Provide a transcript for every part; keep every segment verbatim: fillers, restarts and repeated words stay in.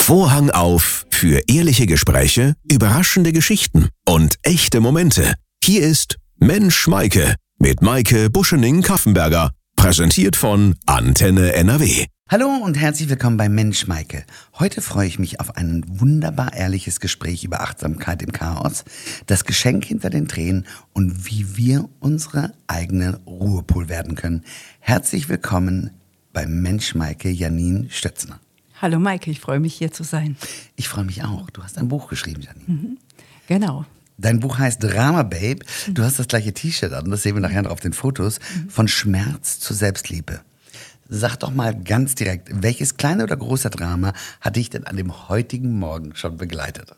Vorhang auf für ehrliche Gespräche, überraschende Geschichten und echte Momente. Hier ist Mensch Maike mit Maike Buschening-Kaffenberger, präsentiert von Antenne N R W. Hallo und herzlich willkommen bei Mensch Maike. Heute freue ich mich auf ein wunderbar ehrliches Gespräch über Achtsamkeit im Chaos, das Geschenk hinter den Tränen und wie wir unsere eigene Ruhepol werden können. Herzlich willkommen bei Mensch Maike, Janine Stötzner. Hallo Maike, ich freue mich hier zu sein. Ich freue mich auch. Du hast ein Buch geschrieben, Janine. Mhm. Genau. Dein Buch heißt Drama Babe. Du hast das gleiche T-Shirt an, das sehen wir nachher noch auf den Fotos, von Schmerz zur Selbstliebe. Sag doch mal ganz direkt, welches kleine oder große Drama hat dich denn an dem heutigen Morgen schon begleitet?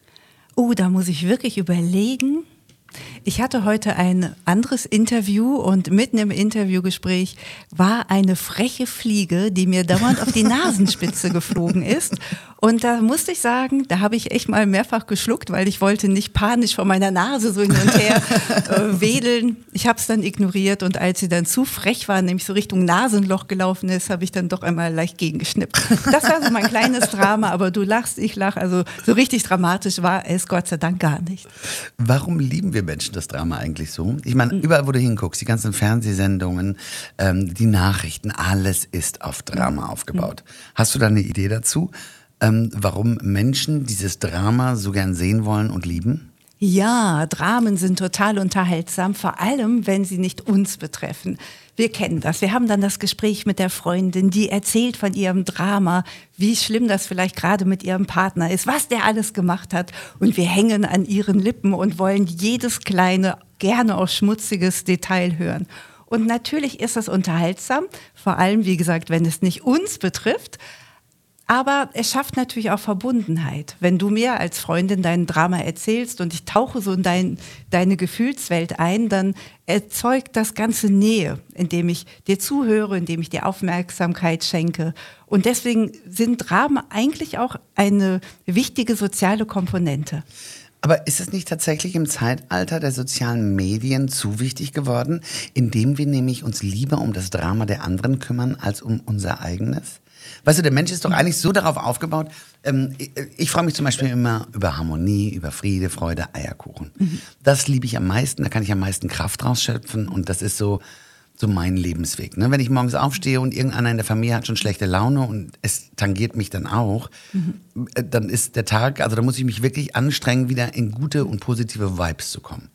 Oh, da muss ich wirklich überlegen. Ich hatte heute ein anderes Interview und mitten im Interviewgespräch war eine freche Fliege, die mir dauernd auf die Nasenspitze geflogen ist. Und da musste ich sagen, da habe ich echt mal mehrfach geschluckt, weil ich wollte nicht panisch vor meiner Nase so hin und her äh, wedeln. Ich habe es dann ignoriert und als sie dann zu frech war, nämlich so Richtung Nasenloch gelaufen ist, habe ich dann doch einmal leicht gegengeschnippt. Das war so mein kleines Drama, aber du lachst, ich lache. Also so richtig dramatisch war es Gott sei Dank gar nicht. Warum lieben wir Menschen das Drama eigentlich so? Ich meine, überall, wo du hinguckst, die ganzen Fernsehsendungen, ähm, die Nachrichten, alles ist auf Drama aufgebaut. Hast du da eine Idee dazu? Ähm, warum Menschen dieses Drama so gern sehen wollen und lieben? Ja, Dramen sind total unterhaltsam, vor allem, wenn sie nicht uns betreffen. Wir kennen das. Wir haben dann das Gespräch mit der Freundin, die erzählt von ihrem Drama, wie schlimm das vielleicht gerade mit ihrem Partner ist, was der alles gemacht hat. Und wir hängen an ihren Lippen und wollen jedes kleine, gerne auch schmutziges Detail hören. Und natürlich ist das unterhaltsam, vor allem, wie gesagt, wenn es nicht uns betrifft. Aber es schafft natürlich auch Verbundenheit. Wenn du mir als Freundin dein Drama erzählst und ich tauche so in dein, deine Gefühlswelt ein, dann erzeugt das Ganze Nähe, indem ich dir zuhöre, indem ich dir Aufmerksamkeit schenke. Und deswegen sind Dramen eigentlich auch eine wichtige soziale Komponente. Aber ist es nicht tatsächlich im Zeitalter der sozialen Medien zu wichtig geworden, indem wir nämlich uns lieber um das Drama der anderen kümmern, als um unser eigenes? Weißt du, der Mensch ist doch eigentlich so darauf aufgebaut, ähm, ich, ich freue mich zum Beispiel immer über Harmonie, über Friede, Freude, Eierkuchen. Mhm. Das liebe ich am meisten, da kann ich am meisten Kraft rausschöpfen und das ist so, so mein Lebensweg. Ne? Wenn ich morgens aufstehe und irgendeiner in der Familie hat schon schlechte Laune und es tangiert mich dann auch, mhm. dann ist der Tag, also da muss ich mich wirklich anstrengen, wieder in gute und positive Vibes zu kommen.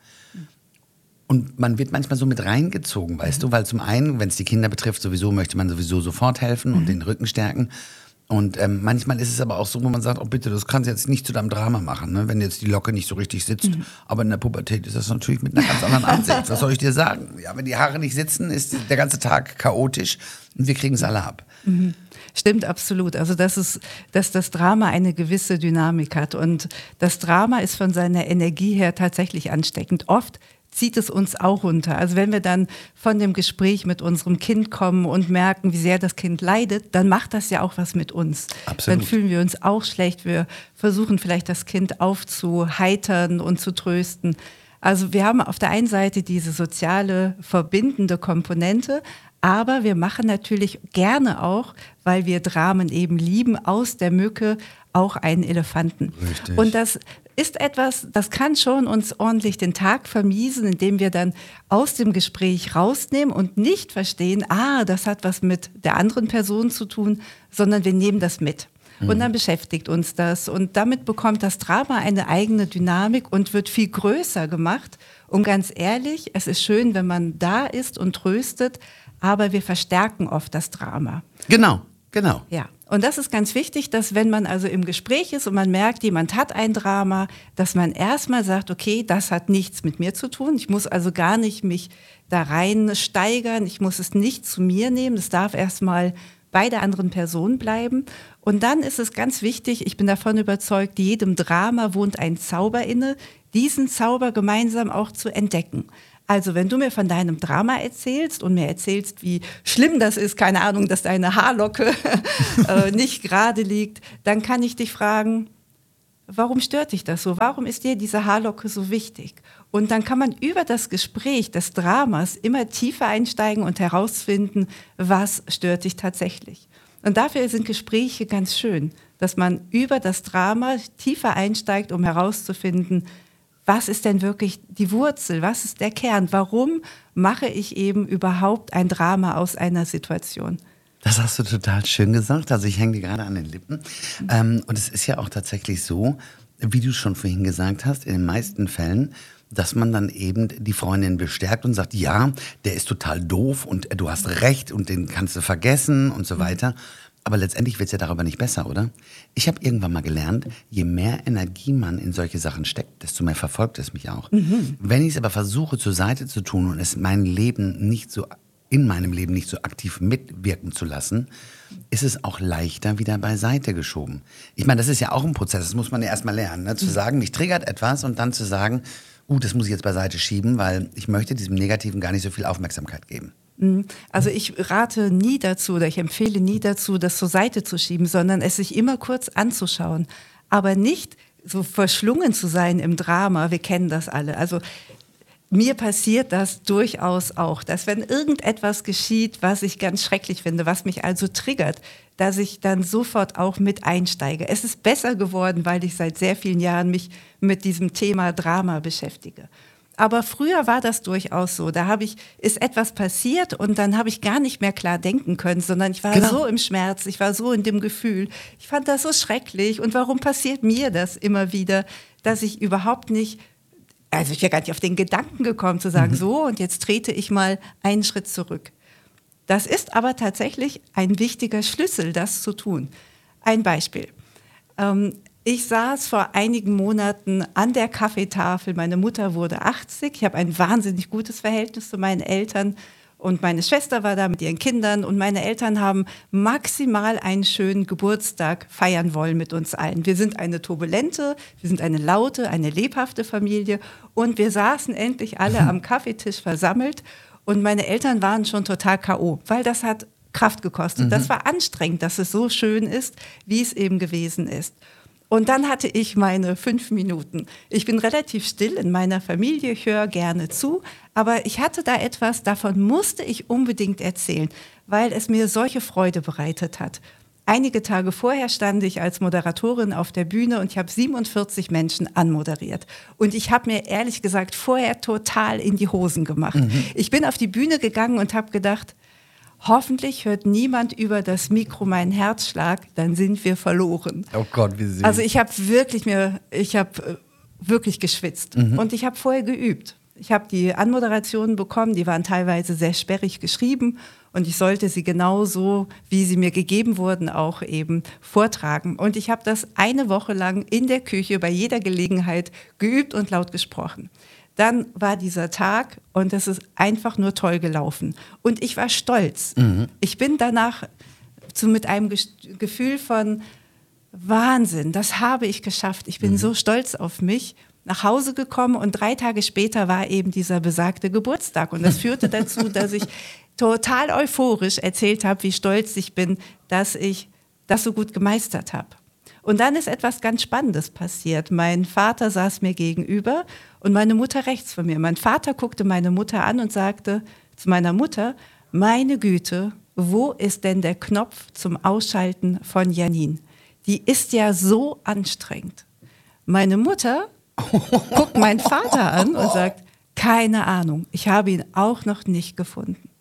Und man wird manchmal so mit reingezogen, weißt mhm. du, weil zum einen, wenn es die Kinder betrifft, sowieso möchte man sowieso sofort helfen mhm. und den Rücken stärken. Und ähm, manchmal ist es aber auch so, wo man sagt, oh bitte, das kannst du jetzt nicht zu deinem Drama machen, ne? Wenn jetzt die Locke nicht so richtig sitzt. Mhm. Aber in der Pubertät ist das natürlich mit einer ganz anderen Ansicht. Was soll ich dir sagen? Ja, wenn die Haare nicht sitzen, ist der ganze Tag chaotisch und wir kriegen es alle ab. Mhm. Stimmt, absolut. Also das ist, dass das Drama eine gewisse Dynamik hat. Und das Drama ist von seiner Energie her tatsächlich ansteckend. Oft zieht es uns auch runter. Also wenn wir dann von dem Gespräch mit unserem Kind kommen und merken, wie sehr das Kind leidet, dann macht das ja auch was mit uns. Absolut. Dann fühlen wir uns auch schlecht. Wir versuchen vielleicht das Kind aufzuheitern und zu trösten. Also wir haben auf der einen Seite diese soziale, verbindende Komponente, aber wir machen natürlich gerne auch, weil wir Dramen eben lieben, aus der Mücke auch einen Elefanten. Richtig. Und das ist etwas, das kann schon uns ordentlich den Tag vermiesen, indem wir dann aus dem Gespräch rausnehmen und nicht verstehen, ah, das hat was mit der anderen Person zu tun, sondern wir nehmen das mit. Mhm. Und dann beschäftigt uns das und damit bekommt das Drama eine eigene Dynamik und wird viel größer gemacht. Und ganz ehrlich, es ist schön, wenn man da ist und tröstet, aber wir verstärken oft das Drama. Genau, genau. Ja. Und das ist ganz wichtig, dass wenn man also im Gespräch ist und man merkt, jemand hat ein Drama, dass man erstmal sagt, okay, das hat nichts mit mir zu tun. Ich muss also gar nicht mich da rein steigern. Ich muss es nicht zu mir nehmen. Das darf erstmal bei der anderen Person bleiben. Und dann ist es ganz wichtig, ich bin davon überzeugt, jedem Drama wohnt ein Zauber inne, diesen Zauber gemeinsam auch zu entdecken. Also wenn du mir von deinem Drama erzählst und mir erzählst, wie schlimm das ist, keine Ahnung, dass deine Haarlocke äh, nicht gerade liegt, dann kann ich dich fragen, warum stört dich das so? Warum ist dir diese Haarlocke so wichtig? Und dann kann man über das Gespräch des Dramas immer tiefer einsteigen und herausfinden, was stört dich tatsächlich. Und dafür sind Gespräche ganz schön, dass man über das Drama tiefer einsteigt, um herauszufinden, was ist denn wirklich die Wurzel, was ist der Kern, warum mache ich eben überhaupt ein Drama aus einer Situation? Das hast du total schön gesagt, also ich hänge dir gerade an den Lippen. Ähm, und es ist ja auch tatsächlich so, wie du schon vorhin gesagt hast, in den meisten Fällen, dass man dann eben die Freundin bestärkt und sagt, ja, der ist total doof und du hast recht und den kannst du vergessen und so weiter. Aber letztendlich wird es ja darüber nicht besser, oder? Ich habe irgendwann mal gelernt, je mehr Energie man in solche Sachen steckt, desto mehr verfolgt es mich auch. Mhm. Wenn ich es aber versuche, zur Seite zu tun und es mein Leben nicht so, in meinem Leben nicht so aktiv mitwirken zu lassen, ist es auch leichter wieder beiseite geschoben. Ich meine, das ist ja auch ein Prozess, das muss man ja erstmal lernen, ne? Zu sagen, mich triggert etwas und dann zu sagen, uh, das muss ich jetzt beiseite schieben, weil ich möchte diesem Negativen gar nicht so viel Aufmerksamkeit geben. Also ich rate nie dazu oder ich empfehle nie dazu, das zur Seite zu schieben, sondern es sich immer kurz anzuschauen. Aber nicht so verschlungen zu sein im Drama, wir kennen das alle. Also mir passiert das durchaus auch, dass wenn irgendetwas geschieht, was ich ganz schrecklich finde, was mich also triggert, dass ich dann sofort auch mit einsteige. Es ist besser geworden, weil ich seit sehr vielen Jahren mich mit diesem Thema Drama beschäftige. Aber früher war das durchaus so. Da habe ich, ist etwas passiert und dann habe ich gar nicht mehr klar denken können, sondern ich war genau. so im Schmerz, ich war so in dem Gefühl. Ich fand das so schrecklich. Und warum passiert mir das immer wieder, dass ich überhaupt nicht, also ich wäre gar nicht auf den Gedanken gekommen zu sagen, mhm. so und jetzt trete ich mal einen Schritt zurück. Das ist aber tatsächlich ein wichtiger Schlüssel, das zu tun. Ein Beispiel. Ähm, Ich saß vor einigen Monaten an der Kaffeetafel. Meine Mutter wurde achtzig. Ich habe ein wahnsinnig gutes Verhältnis zu meinen Eltern. Und meine Schwester war da mit ihren Kindern. Und meine Eltern haben maximal einen schönen Geburtstag feiern wollen mit uns allen. Wir sind eine turbulente, wir sind eine laute, eine lebhafte Familie. Und wir saßen endlich alle am Kaffeetisch versammelt. Und meine Eltern waren schon total K O, weil das hat Kraft gekostet. Mhm. Das war anstrengend, dass es so schön ist, wie es eben gewesen ist. Und dann hatte ich meine fünf Minuten. Ich bin relativ still in meiner Familie, ich höre gerne zu, aber ich hatte da etwas, davon musste ich unbedingt erzählen, weil es mir solche Freude bereitet hat. Einige Tage vorher stand ich als Moderatorin auf der Bühne und ich habe siebenundvierzig Menschen anmoderiert. Und ich habe mir ehrlich gesagt vorher total in die Hosen gemacht. Mhm. Ich bin auf die Bühne gegangen und habe gedacht, hoffentlich hört niemand über das Mikro meinen Herzschlag, dann sind wir verloren. Oh Gott, wie süß. Also ich habe wirklich mir, ich habe wirklich geschwitzt mhm. und ich habe vorher geübt. Ich habe die Anmoderationen bekommen, die waren teilweise sehr sperrig geschrieben und ich sollte sie genauso, wie sie mir gegeben wurden, auch eben vortragen. Und ich habe das eine Woche lang in der Küche bei jeder Gelegenheit geübt und laut gesprochen. Dann war dieser Tag und es ist einfach nur toll gelaufen. Und ich war stolz. Mhm. Ich bin danach zu, mit einem Ge- Gefühl von Wahnsinn, das habe ich geschafft. Ich bin mhm. so stolz auf mich nach Hause gekommen und drei Tage später war eben dieser besagte Geburtstag. Und das führte dazu, dass ich total euphorisch erzählt habe, wie stolz ich bin, dass ich das so gut gemeistert habe. Und dann ist etwas ganz Spannendes passiert. Mein Vater saß mir gegenüber und meine Mutter rechts von mir. Mein Vater guckte meine Mutter an und sagte zu meiner Mutter, meine Güte, wo ist denn der Knopf zum Ausschalten von Janine? Die ist ja so anstrengend. Meine Mutter guckt meinen Vater an und sagt, keine Ahnung, ich habe ihn auch noch nicht gefunden.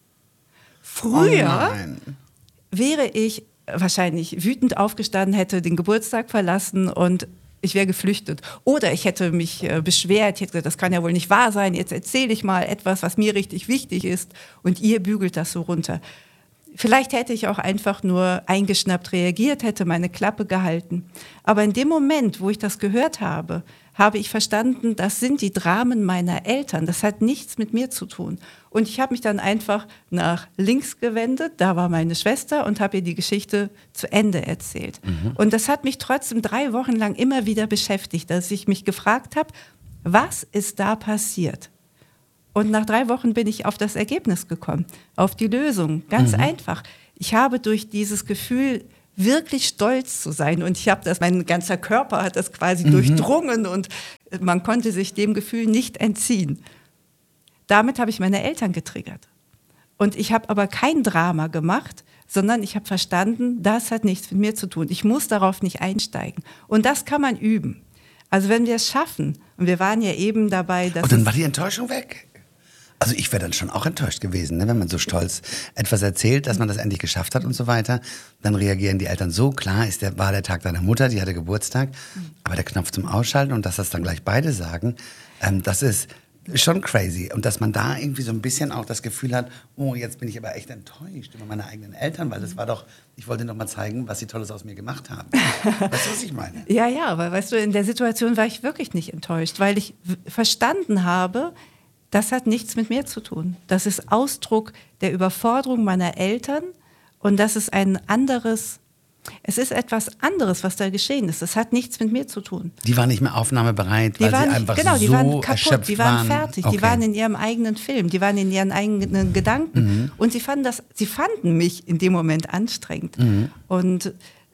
Früher oh wäre ich wahrscheinlich wütend aufgestanden, hätte den Geburtstag verlassen und ich wäre geflüchtet. Oder ich hätte mich äh, beschwert, ich hätte gesagt, das kann ja wohl nicht wahr sein, jetzt erzähle ich mal etwas, was mir richtig wichtig ist und ihr bügelt das so runter. Vielleicht hätte ich auch einfach nur eingeschnappt reagiert, hätte meine Klappe gehalten. Aber in dem Moment, wo ich das gehört habe, habe ich verstanden, das sind die Dramen meiner Eltern. Das hat nichts mit mir zu tun. Und ich habe mich dann einfach nach links gewendet, da war meine Schwester und habe ihr die Geschichte zu Ende erzählt. Mhm. Und das hat mich trotzdem drei Wochen lang immer wieder beschäftigt, dass ich mich gefragt habe, was ist da passiert? Und nach drei Wochen bin ich auf das Ergebnis gekommen, auf die Lösung. Ganz mhm. einfach. Ich habe durch dieses Gefühl, wirklich stolz zu sein, und ich habe das, mein ganzer Körper hat das quasi mhm. durchdrungen und man konnte sich dem Gefühl nicht entziehen. Damit habe ich meine Eltern getriggert. Und ich habe aber kein Drama gemacht, sondern ich habe verstanden, das hat nichts mit mir zu tun. Ich muss darauf nicht einsteigen. Und das kann man üben. Also wenn wir es schaffen, und wir waren ja eben dabei, dass... Und dann war die Enttäuschung weg. Also ich wäre dann schon auch enttäuscht gewesen, ne? Wenn man so stolz etwas erzählt, dass man das endlich geschafft hat und so weiter. Dann reagieren die Eltern so, klar, ist der, war der Tag deiner Mutter, die hatte Geburtstag. Aber der Knopf zum Ausschalten und dass das dann gleich beide sagen, ähm, das ist schon crazy. Und dass man da irgendwie so ein bisschen auch das Gefühl hat, oh, jetzt bin ich aber echt enttäuscht über meine eigenen Eltern, weil das war doch, ich wollte noch mal zeigen, was sie Tolles aus mir gemacht haben. Weißt du, was ich meine? Ja, ja, aber weißt du, in der Situation war ich wirklich nicht enttäuscht, weil ich w- verstanden habe, das hat nichts mit mir zu tun. Das ist Ausdruck der Überforderung meiner Eltern und das ist ein anderes, es ist etwas anderes, was da geschehen ist. Das hat nichts mit mir zu tun. Die waren nicht mehr aufnahmebereit, weil Die waren, sie einfach genau, so die waren kaputt, erschöpft die waren waren. fertig, Okay. die waren in ihrem eigenen Film, die waren in ihren eigenen Gedanken mhm. und sie fanden das, sie fanden mich in dem Moment anstrengend. Mhm. Und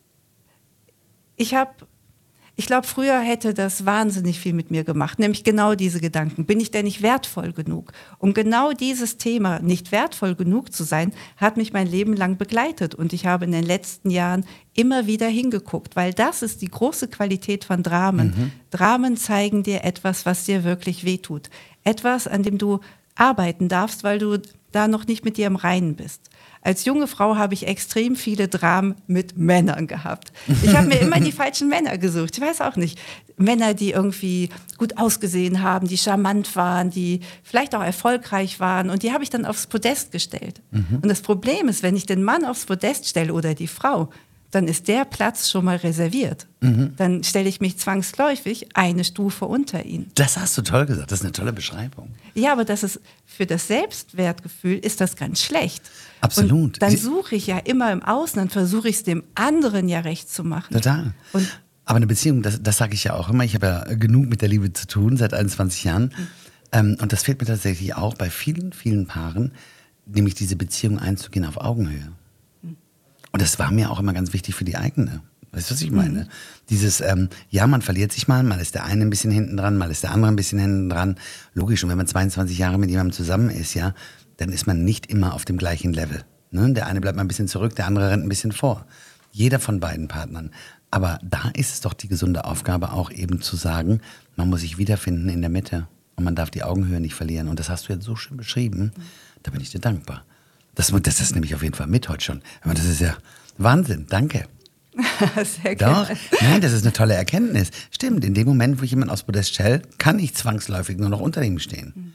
ich habe Ich glaube, früher hätte das wahnsinnig viel mit mir gemacht, nämlich genau diese Gedanken. Bin ich denn nicht wertvoll genug? Und genau dieses Thema, nicht wertvoll genug zu sein, hat mich mein Leben lang begleitet. Und ich habe in den letzten Jahren immer wieder hingeguckt, weil das ist die große Qualität von Dramen. Mhm. Dramen zeigen dir etwas, was dir wirklich wehtut. Etwas, an dem du arbeiten darfst, weil du da noch nicht mit dir im Reinen bist. Als junge Frau habe ich extrem viele Dramen mit Männern gehabt. Ich habe mir immer die falschen Männer gesucht. Ich weiß auch nicht. Männer, die irgendwie gut ausgesehen haben, die charmant waren, die vielleicht auch erfolgreich waren. Und die habe ich dann aufs Podest gestellt. Mhm. Und das Problem ist, wenn ich den Mann aufs Podest stelle oder die Frau, dann ist der Platz schon mal reserviert. Mhm. Dann stelle ich mich zwangsläufig eine Stufe unter ihn. Das hast du toll gesagt. Das ist eine tolle Beschreibung. Ja, aber das ist für das Selbstwertgefühl ist das ganz schlecht. Absolut. Und dann suche ich ja immer im Außen, dann versuche ich es dem anderen ja recht zu machen. Total. Und aber eine Beziehung, das, das sage ich ja auch immer, ich habe ja genug mit der Liebe zu tun, seit einundzwanzig Jahren. Mhm. Ähm, und das fehlt mir tatsächlich auch bei vielen, vielen Paaren, nämlich diese Beziehung einzugehen auf Augenhöhe. Mhm. Und das war mir auch immer ganz wichtig für die eigene. Weißt du, was ich meine? Mhm. Dieses, ähm, ja, man verliert sich mal, mal ist der eine ein bisschen hinten dran, mal ist der andere ein bisschen hinten dran. Logisch, und wenn man zweiundzwanzig Jahre mit jemandem zusammen ist, ja, dann ist man nicht immer auf dem gleichen Level. Ne? Der eine bleibt mal ein bisschen zurück, der andere rennt ein bisschen vor. Jeder von beiden Partnern. Aber da ist es doch die gesunde Aufgabe auch eben zu sagen, man muss sich wiederfinden in der Mitte und man darf die Augenhöhe nicht verlieren. Und das hast du jetzt so schön beschrieben, da bin ich dir dankbar. Das, das ist nämlich auf jeden Fall mit heute schon. Aber das ist ja Wahnsinn, danke. Sehr gerne. Doch, nein, das ist eine tolle Erkenntnis. Stimmt, in dem Moment, wo ich jemanden aufs Podest stelle, kann ich zwangsläufig nur noch unter ihm stehen.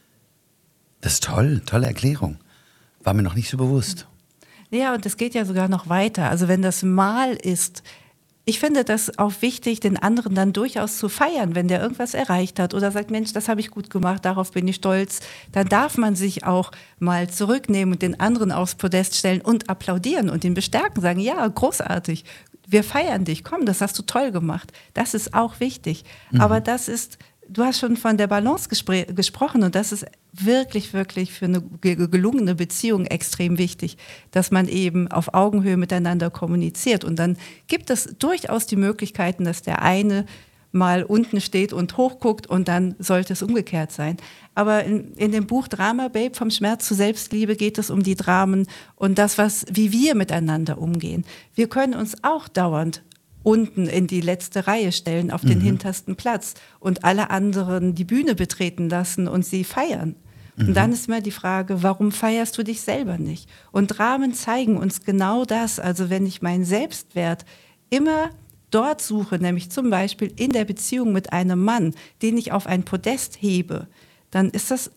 Das ist toll, tolle Erklärung. War mir noch nicht so bewusst. Ja, und es geht ja sogar noch weiter. Also wenn das Mal ist, ich finde das auch wichtig, den anderen dann durchaus zu feiern, wenn der irgendwas erreicht hat oder sagt, Mensch, das habe ich gut gemacht, darauf bin ich stolz. Dann darf man sich auch mal zurücknehmen und den anderen aufs Podest stellen und applaudieren und ihn bestärken, sagen, ja, großartig, wir feiern dich, komm, das hast du toll gemacht. Das ist auch wichtig. Mhm. Aber das ist, du hast schon von der Balance gespr- gesprochen und das ist wirklich, wirklich für eine gelungene Beziehung extrem wichtig, dass man eben auf Augenhöhe miteinander kommuniziert. Und dann gibt es durchaus die Möglichkeiten, dass der eine mal unten steht und hochguckt und dann sollte es umgekehrt sein. Aber in, in dem Buch Drama Babe, vom Schmerz zur Selbstliebe, geht es um die Dramen und das, was, wie wir miteinander umgehen. Wir können uns auch dauernd unten in die letzte Reihe stellen, auf den mhm. hintersten Platz und alle anderen die Bühne betreten lassen und sie feiern. Mhm. Und dann ist immer die Frage, warum feierst du dich selber nicht? Und Dramen zeigen uns genau das. Also wenn ich meinen Selbstwert immer dort suche, nämlich zum Beispiel in der Beziehung mit einem Mann, den ich auf ein Podest hebe, dann ist das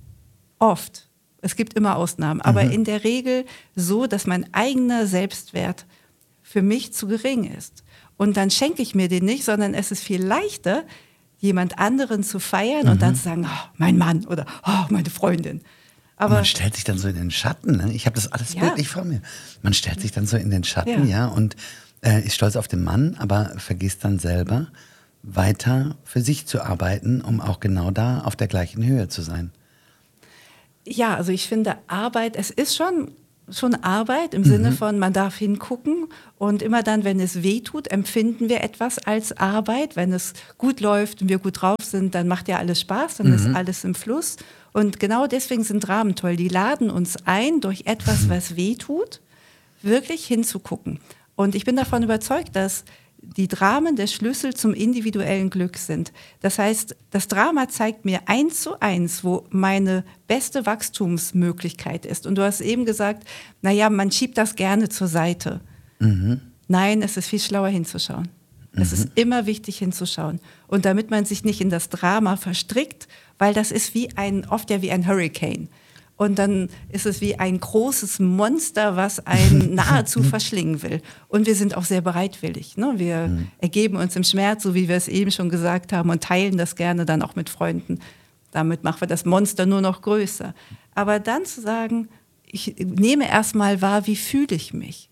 oft, es gibt immer Ausnahmen, aber mhm. in der Regel so, dass mein eigener Selbstwert für mich zu gering ist. Und dann schenke ich mir den nicht, sondern es ist viel leichter, jemand anderen zu feiern mhm. und dann zu sagen, oh, mein Mann oder oh, meine Freundin. Aber man stellt sich dann so in den Schatten. Ne? Ich habe das alles ja. wirklich vor mir. Man stellt sich dann so in den Schatten, ja, ja und äh, ist stolz auf den Mann, aber vergisst dann selber, weiter für sich zu arbeiten, um auch genau da auf der gleichen Höhe zu sein. Ja, also ich finde Arbeit, es ist schon schon Arbeit im mhm. Sinne von, man darf hingucken und immer dann, wenn es weh tut, empfinden wir etwas als Arbeit. Wenn es gut läuft und wir gut drauf sind, dann macht ja alles Spaß, dann mhm. ist alles im Fluss. Und genau deswegen sind Dramen toll. Die laden uns ein, durch etwas, was weh tut, wirklich hinzugucken. Und ich bin davon überzeugt, dass die Dramen der Schlüssel zum individuellen Glück sind. Das heißt, das Drama zeigt mir eins zu eins, wo meine beste Wachstumsmöglichkeit ist. Und du hast eben gesagt, naja, man schiebt das gerne zur Seite. Mhm. Nein, es ist viel schlauer hinzuschauen. Mhm. Es ist immer wichtig hinzuschauen. Und damit man sich nicht in das Drama verstrickt, weil das ist wie ein, oft ja wie ein Hurricane. Und dann ist es wie ein großes Monster, was einen nahezu verschlingen will. Und wir sind auch sehr bereitwillig. Ne? Wir mhm. ergeben uns im Schmerz, so wie wir es eben schon gesagt haben, und teilen das gerne dann auch mit Freunden. Damit machen wir das Monster nur noch größer. Aber dann zu sagen, ich nehme erstmal wahr, wie fühle ich mich?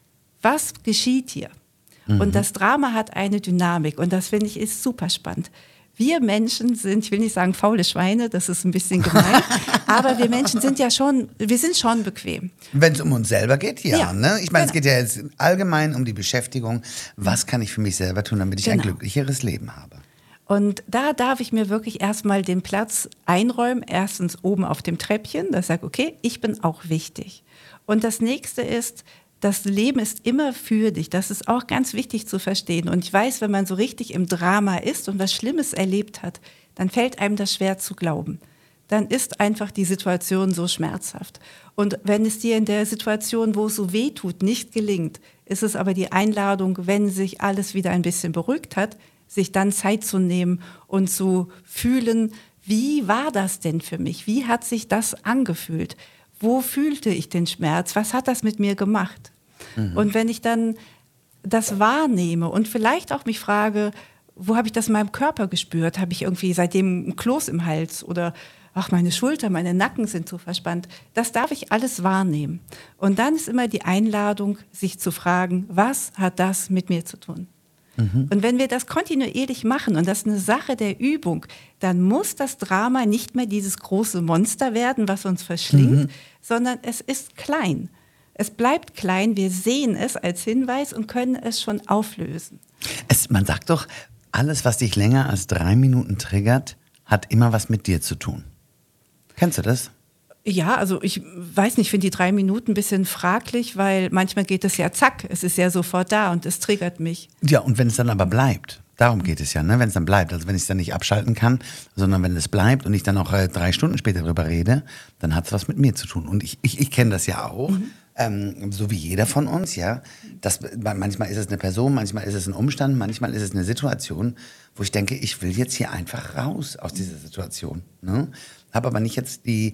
Was geschieht hier? Mhm. Und das Drama hat eine Dynamik und das finde ich ist super spannend. Wir Menschen sind, ich will nicht sagen faule Schweine, das ist ein bisschen gemein, aber wir Menschen sind ja schon, wir sind schon bequem. Wenn es um uns selber geht, ja. ja ne? Ich meine, genau. Es geht ja jetzt allgemein um die Beschäftigung. Was kann ich für mich selber tun, damit ich genau. ein glücklicheres Leben habe? Und da darf ich mir wirklich erstmal den Platz einräumen, erstens oben auf dem Treppchen, dass ich sage, okay, ich bin auch wichtig. Und das nächste ist, das Leben ist immer für dich. Das ist auch ganz wichtig zu verstehen. Und ich weiß, wenn man so richtig im Drama ist und was Schlimmes erlebt hat, dann fällt einem das schwer zu glauben. Dann ist einfach die Situation so schmerzhaft. Und wenn es dir in der Situation, wo es so weh tut, nicht gelingt, ist es aber die Einladung, wenn sich alles wieder ein bisschen beruhigt hat, sich dann Zeit zu nehmen und zu fühlen, wie war das denn für mich? Wie hat sich das angefühlt? Wo fühlte ich den Schmerz? Was hat das mit mir gemacht? Mhm. Und wenn ich dann das wahrnehme und vielleicht auch mich frage, wo habe ich das in meinem Körper gespürt? Habe ich irgendwie seitdem ein Kloß im Hals oder ach, meine Schulter, meine Nacken sind so verspannt. Das darf ich alles wahrnehmen. Und dann ist immer die Einladung, sich zu fragen, was hat das mit mir zu tun? Mhm. Und wenn wir das kontinuierlich machen, und das ist eine Sache der Übung, dann muss das Drama nicht mehr dieses große Monster werden, was uns verschlingt, mhm. sondern es ist klein. Es bleibt klein, wir sehen es als Hinweis und können es schon auflösen. Es, man sagt doch, alles, was dich länger als drei Minuten triggert, hat immer was mit dir zu tun. Kennst du das? Ja, also ich weiß nicht, ich finde die drei Minuten ein bisschen fraglich, weil manchmal geht es ja zack, es ist ja sofort da und es triggert mich. Ja, und wenn es dann aber bleibt, darum geht es ja, ne? Wenn es dann bleibt, also wenn ich es dann nicht abschalten kann, sondern wenn es bleibt und ich dann auch äh, drei Stunden später darüber rede, dann hat es was mit mir zu tun. Und ich, ich, ich kenne das ja auch, mhm. ähm, so wie jeder von uns, ja. Das, manchmal ist es eine Person, manchmal ist es ein Umstand, manchmal ist es eine Situation, wo ich denke, ich will jetzt hier einfach raus aus dieser Situation. Ne? Habe aber nicht jetzt die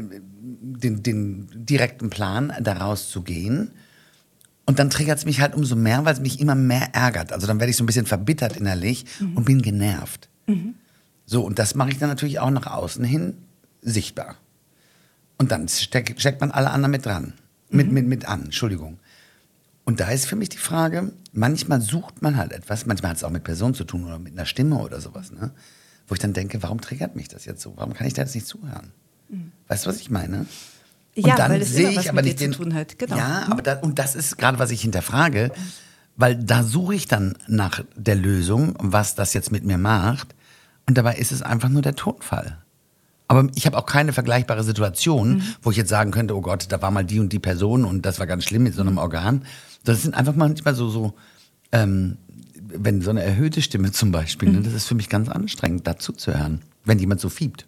Den, den direkten Plan, daraus zu gehen. Und dann triggert es mich halt umso mehr, weil es mich immer mehr ärgert. Also dann werde ich so ein bisschen verbittert innerlich mhm. und bin genervt. Mhm. So, und das mache ich dann natürlich auch nach außen hin sichtbar. Und dann steck, steckt man alle anderen mit dran. Mhm. Mit, mit, mit an, Entschuldigung. Und da ist für mich die Frage, manchmal sucht man halt etwas, manchmal hat es auch mit Personen zu tun oder mit einer Stimme oder sowas, ne? Wo ich dann denke, warum triggert mich das jetzt so? Warum kann ich da jetzt nicht zuhören? Weißt du, was ich meine? Und ja, dann weil es sehe immer was ich aber mit nicht dir den, zu tun hat. Genau. Ja, aber da, und das ist gerade, was ich hinterfrage, weil da suche ich dann nach der Lösung, was das jetzt mit mir macht. Und dabei ist es einfach nur der Tonfall. Aber ich habe auch keine vergleichbare Situation, mhm. wo ich jetzt sagen könnte, oh Gott, da war mal die und die Person und das war ganz schlimm mit so einem Organ. Das sind einfach manchmal so, so ähm, wenn so eine erhöhte Stimme zum Beispiel, mhm. ne, das ist für mich ganz anstrengend, dazu zu hören, wenn jemand so fiebt.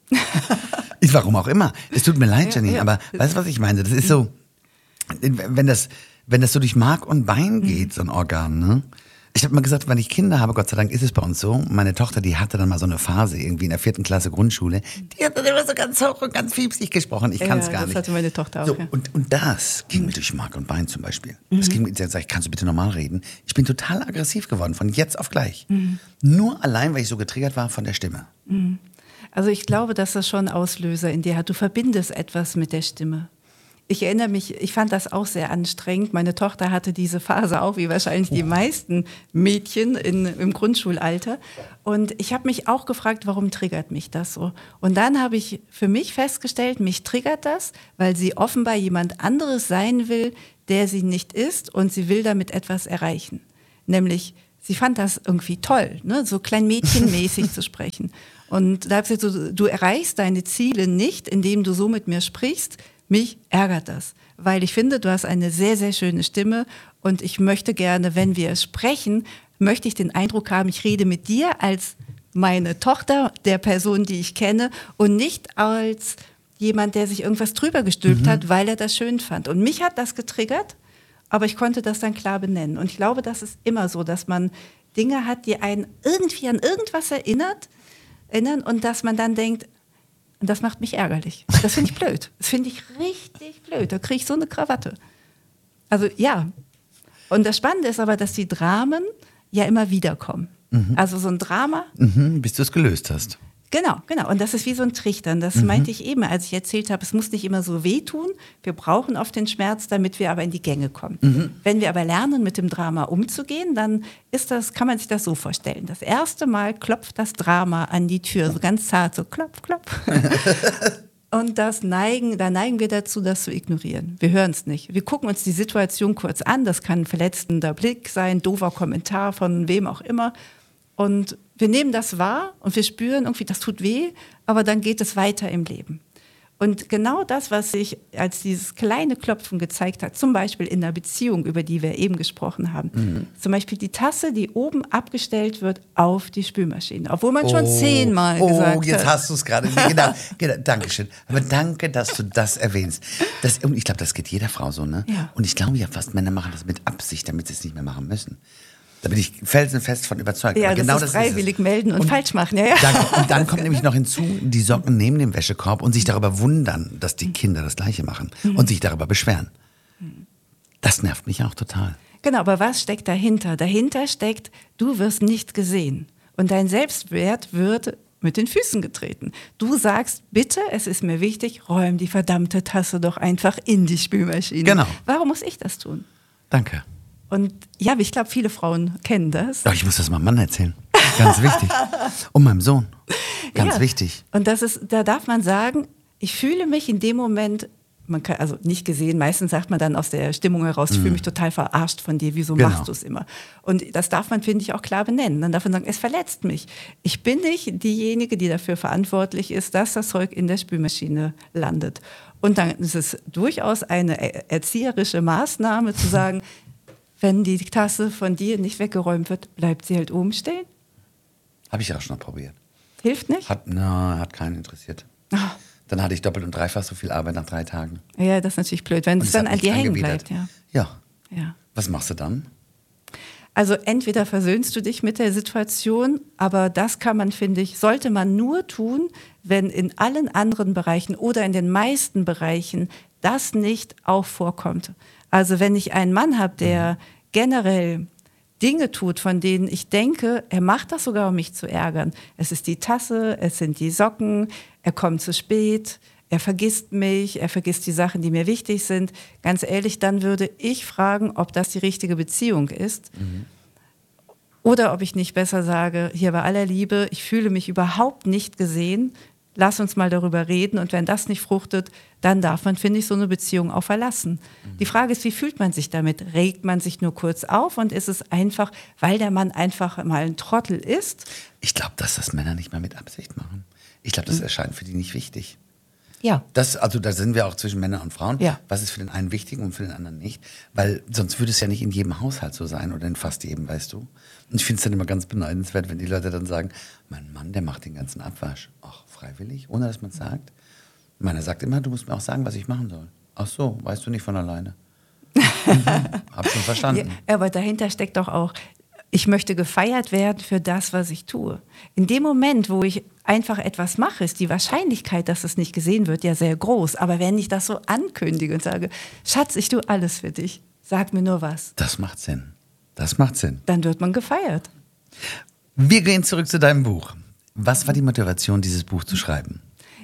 Ist warum auch immer. Es tut mir leid, Jenny, ja, ja. aber weißt du, was ich meine? Das ist so, wenn das, wenn das so durch Mark und Bein geht, so ein Organ, ne? Ich habe mal gesagt, wenn ich Kinder habe, Gott sei Dank ist es bei uns so, meine Tochter, die hatte dann mal so eine Phase irgendwie in der vierten Klasse Grundschule, die hat dann immer so ganz hoch und ganz fiepsig gesprochen, ich kann es ja, gar das nicht. Das hatte meine Tochter auch, so, ja. und, und das ging mir durch Mark und Bein zum Beispiel. Mhm. Das ging mir, sag ich, kannst du bitte normal reden? Ich bin total aggressiv geworden, von jetzt auf gleich. Mhm. Nur allein, weil ich so getriggert war von der Stimme. Mhm. Also ich glaube, dass das schon Auslöser in dir hat. Du verbindest etwas mit der Stimme. ich erinnere mich, ich fand das auch sehr anstrengend. Meine Tochter hatte diese Phase auch, wie wahrscheinlich die meisten Mädchen in, im Grundschulalter. Und ich habe mich auch gefragt, warum triggert mich das so? Und dann habe ich für mich festgestellt, mich triggert das, weil sie offenbar jemand anderes sein will, der sie nicht ist, und sie will damit etwas erreichen. Nämlich, sie fand das irgendwie toll, ne? So klein mädchenmäßig zu sprechen. Und da habe ich gesagt, du, du erreichst deine Ziele nicht, indem du so mit mir sprichst. Mich ärgert das, weil ich finde, du hast eine sehr, sehr schöne Stimme und ich möchte gerne, wenn wir sprechen, möchte ich den Eindruck haben, ich rede mit dir als meine Tochter, der Person, die ich kenne, und nicht als jemand, der sich irgendwas drüber gestülpt mhm. hat, weil er das schön fand. Und mich hat das getriggert, aber ich konnte das dann klar benennen. Und ich glaube, das ist immer so, dass man Dinge hat, die einen irgendwie an irgendwas erinnert, erinnern und dass man dann denkt, und das macht mich ärgerlich. Das finde ich blöd. Das finde ich richtig blöd. Da kriege ich so eine Krawatte. Also ja. Und das Spannende ist aber, dass die Dramen ja immer wieder kommen. Mhm. Also so ein Drama. Mhm, bis du es gelöst hast. Genau, genau. Und das ist wie so ein Trichtern. Das mhm. meinte ich eben, als ich erzählt habe, es muss nicht immer so wehtun. Wir brauchen oft den Schmerz, damit wir aber in die Gänge kommen. Mhm. Wenn wir aber lernen, mit dem Drama umzugehen, dann ist das, kann man sich das so vorstellen. Das erste Mal klopft das Drama an die Tür, so ganz zart, so klopf, klopf. Und das neigen, da neigen wir dazu, das zu ignorieren. Wir hören es nicht. Wir gucken uns die Situation kurz an. Das kann ein verletzender Blick sein, doofer Kommentar von wem auch immer. Und wir nehmen das wahr und wir spüren irgendwie, das tut weh, aber dann geht es weiter im Leben. Und genau das, was sich als dieses kleine Klopfen gezeigt hat, zum Beispiel in der Beziehung, über die wir eben gesprochen haben, mhm. zum Beispiel die Tasse, die oben abgestellt wird auf die Spülmaschine, obwohl man oh, schon zehnmal oh, gesagt hat. Oh, jetzt hast du es gerade. Genau, genau, Dankeschön. Aber danke, dass du das erwähnst. Das, und ich glaube, das geht jeder Frau so, ne? Ja. Und ich glaube ja fast, Männer machen das mit Absicht, damit sie es nicht mehr machen müssen. Da bin ich felsenfest von überzeugt. Ja, aber das genau ist das freiwillig ist es. melden und, und falsch machen. Ja, ja. Dann, und dann kommt nämlich noch hinzu, die Socken neben dem Wäschekorb und sich darüber wundern, dass die Kinder das Gleiche machen mhm. und sich darüber beschweren. Das nervt mich auch total. Genau, aber was steckt dahinter? Dahinter steckt, du wirst nicht gesehen. Und dein Selbstwert wird mit den Füßen getreten. Du sagst, bitte, es ist mir wichtig, räum die verdammte Tasse doch einfach in die Spülmaschine. Genau. Warum muss ich das tun? Danke. Und ja, ich glaube, viele Frauen kennen das. Doch, ich muss das meinem Mann erzählen. Ganz wichtig. Und meinem Sohn. Ganz ja. wichtig. Und das ist, da darf man sagen, ich fühle mich in dem Moment, man kann, also nicht gesehen, meistens sagt man dann aus der Stimmung heraus, ich mm. fühle mich total verarscht von dir, wieso genau. machst du es immer? Und das darf man, finde ich, auch klar benennen. Dann darf man sagen, es verletzt mich. Ich bin nicht diejenige, die dafür verantwortlich ist, dass das Zeug in der Spülmaschine landet. Und dann ist es durchaus eine erzieherische Maßnahme zu sagen, wenn die Tasse von dir nicht weggeräumt wird, bleibt sie halt oben stehen. Habe ich auch schon mal probiert. Hilft nicht? Hat, na, hat keinen interessiert. Oh. Dann hatte ich doppelt und dreifach so viel Arbeit nach drei Tagen. Ja, das ist natürlich blöd, wenn es dann an dir hängen bleibt. Ja. Ja. ja. Was machst du dann? Also entweder versöhnst du dich mit der Situation, aber das kann man, finde ich, sollte man nur tun, wenn in allen anderen Bereichen oder in den meisten Bereichen das nicht auch vorkommt. Also wenn ich einen Mann habe, der generell Dinge tut, von denen ich denke, er macht das sogar, um mich zu ärgern. Es ist die Tasse, es sind die Socken, er kommt zu spät, er vergisst mich, er vergisst die Sachen, die mir wichtig sind. Ganz ehrlich, dann würde ich fragen, ob das die richtige Beziehung ist. Mhm. Oder ob ich nicht besser sage, hier bei aller Liebe, ich fühle mich überhaupt nicht gesehen, lass uns mal darüber reden, und wenn das nicht fruchtet, dann darf man, finde ich, so eine Beziehung auch verlassen. Mhm. Die Frage ist, wie fühlt man sich damit? Regt man sich nur kurz auf und ist es einfach, weil der Mann einfach mal ein Trottel ist? Ich glaube, dass das Männer nicht mal mit Absicht machen. Ich glaube, das mhm. erscheint für die nicht wichtig. Ja. Das, also da sind wir auch zwischen Männern und Frauen. Ja. Was ist für den einen wichtig und für den anderen nicht? Weil sonst würde es ja nicht in jedem Haushalt so sein oder in fast jedem, weißt du. Und ich finde es dann immer ganz beneidenswert, wenn die Leute dann sagen, mein Mann, der macht den ganzen Abwasch. Ach, freiwillig, ohne dass man es sagt. Meiner sagt immer, du musst mir auch sagen, was ich machen soll. Ach so, weißt du nicht von alleine. mhm, hab schon verstanden. Ja, aber dahinter steckt doch auch, ich möchte gefeiert werden für das, was ich tue. In dem Moment, wo ich einfach etwas mache, ist die Wahrscheinlichkeit, dass es nicht gesehen wird, ja sehr groß. Aber wenn ich das so ankündige und sage, Schatz, ich tue alles für dich, sag mir nur was. Das macht Sinn. Das macht Sinn. Dann wird man gefeiert. Wir gehen zurück zu deinem Buch. Was war die Motivation, dieses Buch zu schreiben?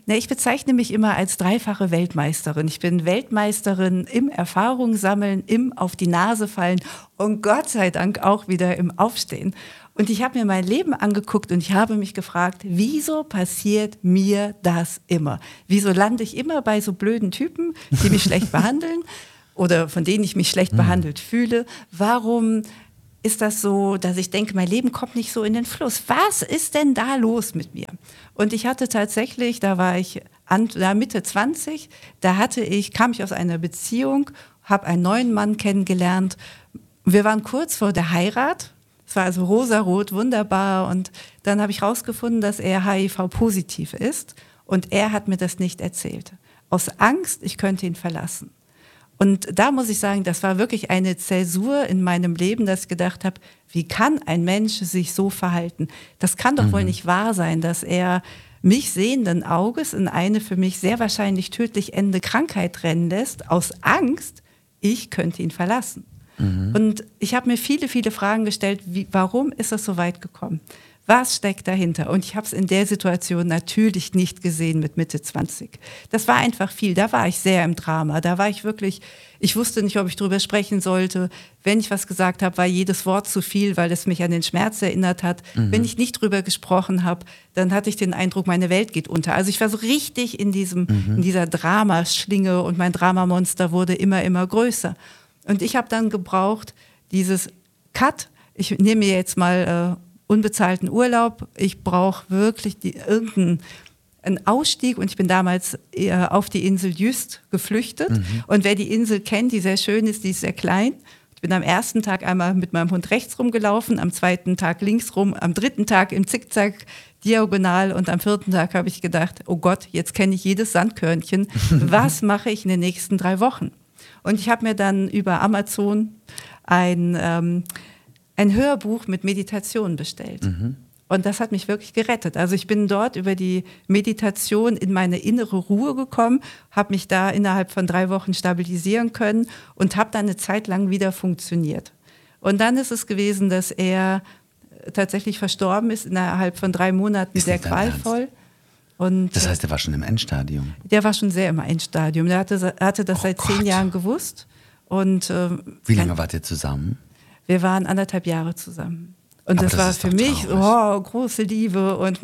Na, ich bezeichne mich immer als dreifache Weltmeisterin. Ich bin Weltmeisterin im Erfahrung sammeln, im auf die Nase fallen und Gott sei Dank auch wieder im Aufstehen. Und ich habe mir mein Leben angeguckt und ich habe mich gefragt, wieso passiert mir das immer? Wieso lande ich immer bei so blöden Typen, die mich schlecht behandeln oder von denen ich mich schlecht mhm. behandelt fühle? Warum ist das so, dass ich denke, mein Leben kommt nicht so in den Fluss? Was ist denn da los mit mir? Und ich hatte tatsächlich, da war ich an, da Mitte zwanzig, da hatte ich, kam ich aus einer Beziehung, habe einen neuen Mann kennengelernt. Wir waren kurz vor der Heirat. Es war also rosarot, wunderbar. Und dann habe ich rausgefunden, dass er H I V-positiv ist. Und er hat mir das nicht erzählt. Aus Angst, ich könnte ihn verlassen. Und da muss ich sagen, das war wirklich eine Zäsur in meinem Leben, dass ich gedacht habe, wie kann ein Mensch sich so verhalten? Das kann doch mhm. wohl nicht wahr sein, dass er mich sehenden Auges in eine für mich sehr wahrscheinlich tödlich endende Krankheit rennen lässt, aus Angst, ich könnte ihn verlassen. Mhm. Und ich habe mir viele, viele Fragen gestellt, wie, warum ist es so weit gekommen? Was steckt dahinter? Und ich habe es in der Situation natürlich nicht gesehen mit Mitte zwanzig. Das war einfach viel. Da war ich sehr im Drama. Da war ich wirklich, ich wusste nicht, ob ich drüber sprechen sollte. Wenn ich was gesagt habe, war jedes Wort zu viel, weil es mich an den Schmerz erinnert hat. Mhm. Wenn ich nicht drüber gesprochen habe, dann hatte ich den Eindruck, meine Welt geht unter. Also ich war so richtig in diesem, mhm. in dieser Dramaschlinge und mein Dramamonster wurde immer, immer größer. Und ich habe dann gebraucht, dieses Cut, ich nehme mir jetzt mal äh, unbezahlten Urlaub, ich brauche wirklich die, irgendeinen einen Ausstieg und ich bin damals äh, auf die Insel Jüst geflüchtet. Mhm. Und wer die Insel kennt, die sehr schön ist, die ist sehr klein. Ich bin am ersten Tag einmal mit meinem Hund rechts rumgelaufen, am zweiten Tag links rum, am dritten Tag im Zickzack diagonal und am vierten Tag habe ich gedacht, oh Gott, jetzt kenne ich jedes Sandkörnchen. Was mache ich in den nächsten drei Wochen? Und ich habe mir dann über Amazon ein, ähm, ein Hörbuch mit Meditation bestellt. Mhm. Und das hat mich wirklich gerettet. Also ich bin dort über die Meditation in meine innere Ruhe gekommen, habe mich da innerhalb von drei Wochen stabilisieren können und habe dann eine Zeit lang wieder funktioniert. Und dann ist es gewesen, dass er tatsächlich verstorben ist, innerhalb von drei Monaten, sehr qualvoll. Und das heißt, er war schon im Endstadium? Der war schon sehr im Endstadium. Der hatte, hatte das oh seit Gott. zehn Jahren gewusst. Und, äh, wie lange wart ihr zusammen? Wir waren anderthalb Jahre zusammen. Und das, das war für mich oh, große Liebe. Und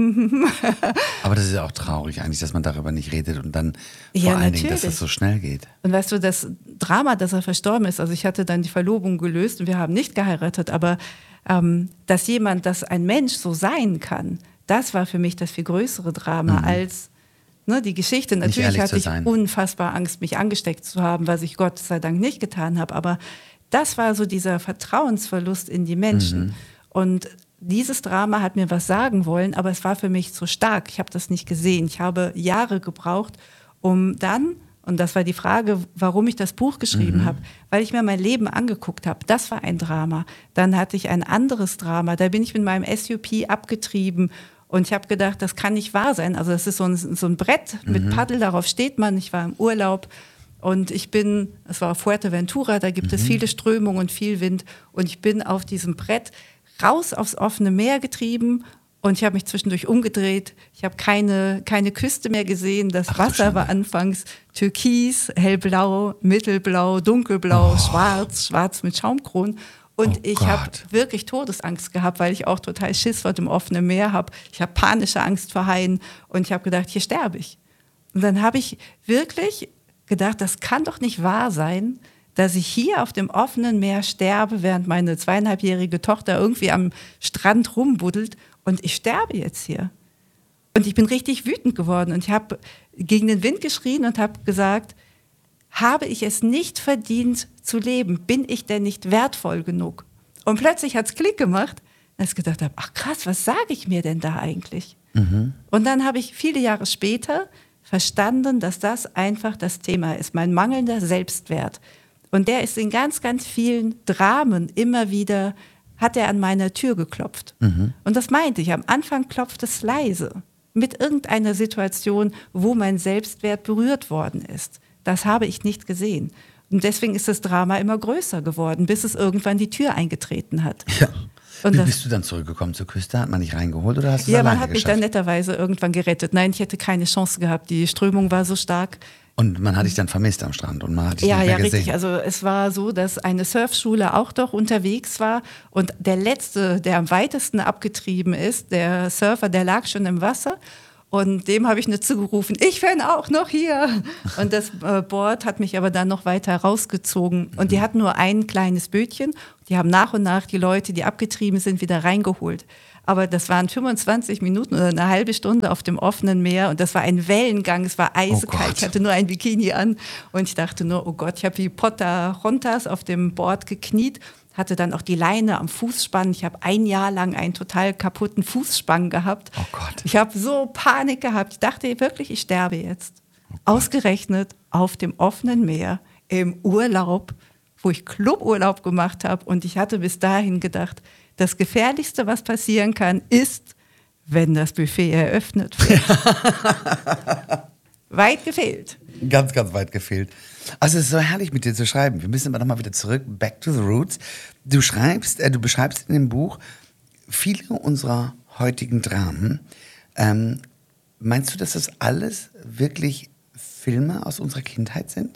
aber das ist ja auch traurig eigentlich, dass man darüber nicht redet und dann ja, vor allen natürlich. Dingen, dass das so schnell geht. Und weißt du, das Drama, dass er verstorben ist, also ich hatte dann die Verlobung gelöst und wir haben nicht geheiratet, aber ähm, dass jemand, dass ein Mensch so sein kann, das war für mich das viel größere Drama mhm. als ne, die Geschichte. Natürlich hatte ich unfassbar Angst, mich angesteckt zu haben, was ich Gott sei Dank nicht getan habe. Aber das war so dieser Vertrauensverlust in die Menschen. Mhm. Und dieses Drama hat mir was sagen wollen, aber es war für mich zu stark. Ich habe das nicht gesehen. Ich habe Jahre gebraucht, um dann, und das war die Frage, warum ich das Buch geschrieben mhm. habe, weil ich mir mein Leben angeguckt habe. Das war ein Drama. Dann hatte ich ein anderes Drama. Da bin ich mit meinem S U P abgetrieben. Und ich habe gedacht, das kann nicht wahr sein. Also das ist so ein, so ein Brett mit mhm. Paddel, darauf steht man. Ich war im Urlaub und ich bin, es war auf Fuerteventura, da gibt mhm. es viele Strömungen und viel Wind. Und ich bin auf diesem Brett raus aufs offene Meer getrieben und ich habe mich zwischendurch umgedreht. Ich habe keine, keine Küste mehr gesehen. Das Ach, Wasser war anfangs türkis, hellblau, mittelblau, dunkelblau, oh. schwarz, schwarz mit Schaumkronen. Und oh ich habe wirklich Todesangst gehabt, weil ich auch total Schiss vor dem offenen Meer habe. Ich habe panische Angst vor Haien und ich habe gedacht, hier sterbe ich. Und dann habe ich wirklich gedacht, das kann doch nicht wahr sein, dass ich hier auf dem offenen Meer sterbe, während meine zweieinhalbjährige Tochter irgendwie am Strand rumbuddelt und ich sterbe jetzt hier. Und ich bin richtig wütend geworden und ich habe gegen den Wind geschrien und habe gesagt, habe ich es nicht verdient zu leben? Bin ich denn nicht wertvoll genug? Und plötzlich hat es Klick gemacht, dass ich gedacht habe, ach krass, was sage ich mir denn da eigentlich? Mhm. Und dann habe ich viele Jahre später verstanden, dass das einfach das Thema ist, mein mangelnder Selbstwert. Und der ist in ganz, ganz vielen Dramen immer wieder, hat er an meiner Tür geklopft. Mhm. Und das meinte ich, am Anfang klopft es leise, mit irgendeiner Situation, wo mein Selbstwert berührt worden ist. Das habe ich nicht gesehen. Und deswegen ist das Drama immer größer geworden, bis es irgendwann die Tür eingetreten hat. Ja. Und Wie das, bist du dann zurückgekommen zur Küste? Hat man dich reingeholt oder hast du es ja, alleine man hat mich geschafft? dann netterweise irgendwann gerettet. Nein, ich hätte keine Chance gehabt. Die Strömung war so stark. Und man hat dich dann vermisst am Strand und man hat dich Ja, nicht mehr ja, gesehen. richtig. Also es war so, dass eine Surfschule auch doch unterwegs war und der letzte, der am weitesten abgetrieben ist, der Surfer, der lag schon im Wasser. Und dem habe ich nur zugerufen, ich bin auch noch hier. Und das äh, Board hat mich aber dann noch weiter rausgezogen. Und die hatten nur ein kleines Bötchen. Die haben nach und nach die Leute, die abgetrieben sind, wieder reingeholt. Aber das waren fünfundzwanzig Minuten oder eine halbe Stunde auf dem offenen Meer. Und das war ein Wellengang, es war eisekalt. Oh ich hatte nur ein Bikini an. Und ich dachte nur, oh Gott, ich habe wie Pocahontas auf dem Board gekniet. Hatte dann auch die Leine am Fußspann. Ich habe ein Jahr lang einen total kaputten Fußspann gehabt. Oh Gott. Ich habe so Panik gehabt. Ich dachte wirklich, ich sterbe jetzt. Oh Ausgerechnet auf dem offenen Meer im Urlaub, wo ich Cluburlaub gemacht habe. Und ich hatte bis dahin gedacht, das Gefährlichste, was passieren kann, ist, wenn das Buffet eröffnet wird. Weit gefehlt. Ganz, ganz weit gefehlt. Also es ist so herrlich, mit dir zu schreiben. Wir müssen aber nochmal wieder zurück, back to the roots. Du schreibst, äh, du beschreibst in dem Buch viele unserer heutigen Dramen. Ähm, meinst du, dass das alles wirklich Filme aus unserer Kindheit sind?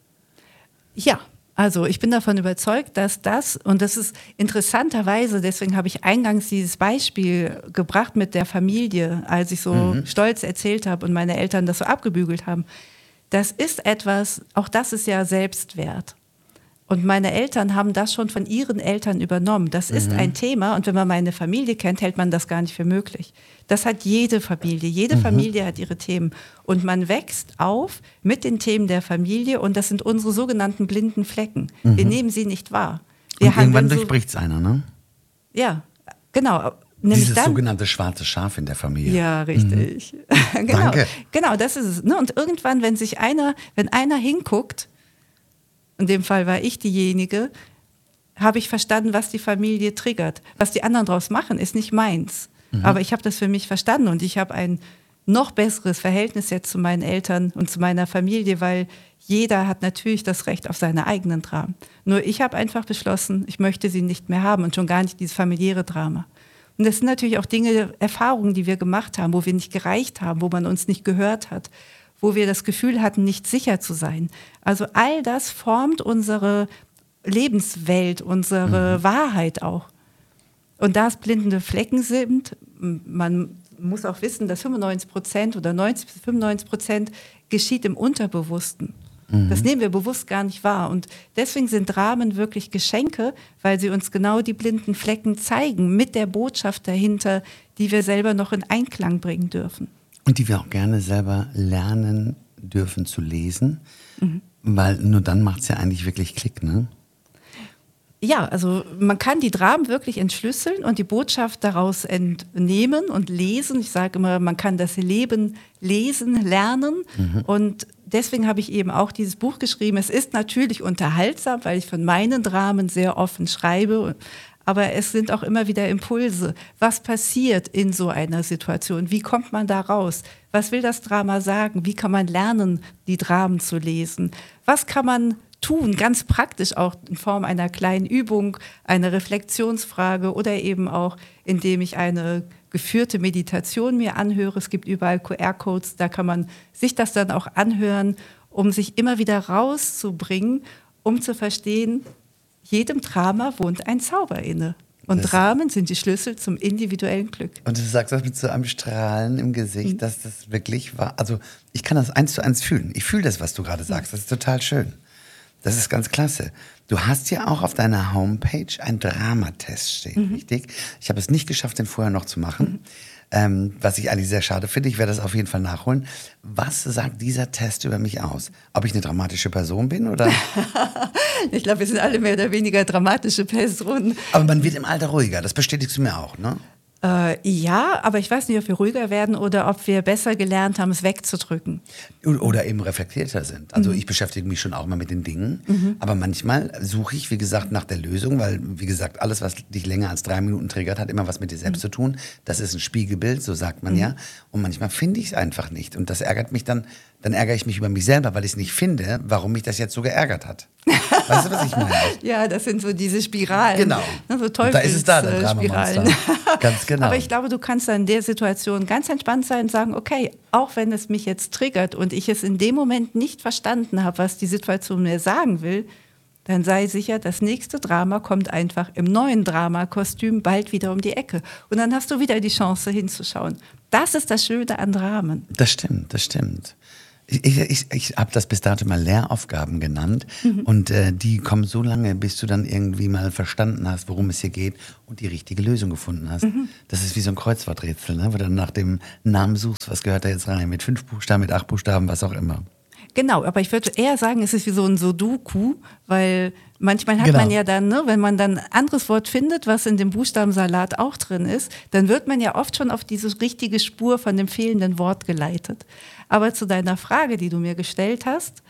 Ja, also ich bin davon überzeugt, dass das, und das ist interessanterweise, deswegen habe ich eingangs dieses Beispiel gebracht mit der Familie, als ich so mhm. stolz erzählt habe und meine Eltern das so abgebügelt haben. Das ist etwas, auch das ist ja Selbstwert. Und meine Eltern haben das schon von ihren Eltern übernommen. Das ist mhm. ein Thema und wenn man meine Familie kennt, hält man das gar nicht für möglich. Das hat jede Familie. Jede mhm. Familie hat ihre Themen. Und man wächst auf mit den Themen der Familie und das sind unsere sogenannten blinden Flecken. Mhm. Wir nehmen sie nicht wahr. Wir und irgendwann so, durchbricht es einer, ne? Ja, genau. Nämlich Dieses dann, sogenannte schwarze Schaf in der Familie. Ja, richtig. Mhm. genau, Danke. Genau, das ist es. Ne? Und irgendwann, wenn sich einer, wenn einer hinguckt, in dem Fall war ich diejenige, habe ich verstanden, was die Familie triggert. Was die anderen draus machen, ist nicht meins. Mhm. Aber ich habe das für mich verstanden und ich habe ein noch besseres Verhältnis jetzt zu meinen Eltern und zu meiner Familie, weil jeder hat natürlich das Recht auf seine eigenen Dramen. Nur ich habe einfach beschlossen, ich möchte sie nicht mehr haben und schon gar nicht dieses familiäre Drama. Und das sind natürlich auch Dinge, Erfahrungen, die wir gemacht haben, wo wir nicht gereicht haben, wo man uns nicht gehört hat, wo wir das Gefühl hatten, nicht sicher zu sein. Also all das formt unsere Lebenswelt, unsere mhm. Wahrheit auch. Und da es blindende Flecken sind, man muss auch wissen, dass fünfundneunzig Prozent oder neunzig bis fünfundneunzig Prozent geschieht im Unterbewussten. Mhm. Das nehmen wir bewusst gar nicht wahr. Und deswegen sind Dramen wirklich Geschenke, weil sie uns genau die blinden Flecken zeigen, mit der Botschaft dahinter, die wir selber noch in Einklang bringen dürfen. Und die wir auch gerne selber lernen dürfen zu lesen, mhm. weil nur dann macht es ja eigentlich wirklich Klick, ne? Ja, also man kann die Dramen wirklich entschlüsseln und die Botschaft daraus entnehmen und lesen. Ich sage immer, man kann das Leben lesen, lernen mhm. und deswegen habe ich eben auch dieses Buch geschrieben. Es ist natürlich unterhaltsam, weil ich von meinen Dramen sehr offen schreibe, aber es sind auch immer wieder Impulse. Was passiert in so einer Situation? Wie kommt man da raus? Was will das Drama sagen? Wie kann man lernen, die Dramen zu lesen? Was kann man tun, ganz praktisch auch in Form einer kleinen Übung, einer Reflexionsfrage oder eben auch, indem ich eine geführte Meditation mir anhöre. Es gibt überall Q R-Codes, da kann man sich das dann auch anhören, um sich immer wieder rauszubringen, um zu verstehen, jedem Drama wohnt ein Zauber inne. Und das Dramen sind die Schlüssel zum individuellen Glück. Und du sagst das mit so einem Strahlen im Gesicht, mhm. dass das wirklich war. Also ich kann das eins zu eins fühlen. Ich fühle das, was du gerade sagst. Das ist total schön. Das ist ganz klasse. Du hast ja auch auf deiner Homepage einen Dramatest stehen, mhm. richtig? Ich habe es nicht geschafft, den vorher noch zu machen, mhm. ähm, was ich eigentlich sehr schade finde. Ich werde das auf jeden Fall nachholen. Was sagt dieser Test über mich aus? Ob ich eine dramatische Person bin oder? Ich glaube, wir sind alle mehr oder weniger dramatische Personen. Aber man wird im Alter ruhiger, das bestätigst du mir auch, ne? Äh, ja, aber ich weiß nicht, ob wir ruhiger werden oder ob wir besser gelernt haben, es wegzudrücken. Oder eben reflektierter sind. Also mhm. ich beschäftige mich schon auch mal mit den Dingen, mhm. aber manchmal suche ich, wie gesagt, nach der Lösung, weil, wie gesagt, alles, was dich länger als drei Minuten triggert, hat immer was mit dir selbst mhm. zu tun. Das ist ein Spiegelbild, so sagt man mhm. ja. Und manchmal finde ich es einfach nicht. Und das ärgert mich dann, dann ärgere ich mich über mich selber, weil ich es nicht finde, warum mich das jetzt so geärgert hat. Weißt du, was ich meine? Ja, das sind so diese Spiralen. Genau. Ne, so Da ist es da, der Teufelsspiralen. Dramamonster. Ganz genau. Aber ich glaube, du kannst dann in der Situation ganz entspannt sein und sagen, okay, auch wenn es mich jetzt triggert und ich es in dem Moment nicht verstanden habe, was die Situation mir sagen will, dann sei sicher, das nächste Drama kommt einfach im neuen Dramakostüm bald wieder um die Ecke. Und dann hast du wieder die Chance hinzuschauen. Das ist das Schöne an Dramen. Das stimmt, das stimmt. Ich, ich, ich, ich habe das bis dato mal Lehraufgaben genannt mhm. und äh, die kommen so lange, bis du dann irgendwie mal verstanden hast, worum es hier geht und die richtige Lösung gefunden hast. Mhm. Das ist wie so ein Kreuzworträtsel, ne? Wo du dann nach dem Namen suchst, was gehört da jetzt rein, mit fünf Buchstaben, mit acht Buchstaben, was auch immer. Genau, aber ich würde eher sagen, es ist wie so ein Sudoku, weil manchmal hat genau. man ja dann, ne, wenn man dann ein anderes Wort findet, was in dem Buchstabensalat auch drin ist, dann wird man ja oft schon auf diese richtige Spur von dem fehlenden Wort geleitet. Aber zu deiner Frage, die du mir gestellt hast,